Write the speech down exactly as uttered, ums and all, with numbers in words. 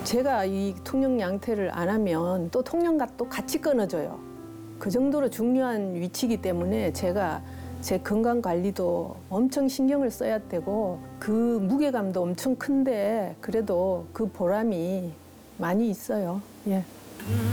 제가 이 통영 양태를 안 하면 또 통영갓도 같이 끊어져요. 그 정도로 중요한 위치이기 때문에 제가 제 건강 관리도 엄청 신경을 써야 되고 그 무게감도 엄청 큰데 그래도 그 보람이 많이 있어요. 예.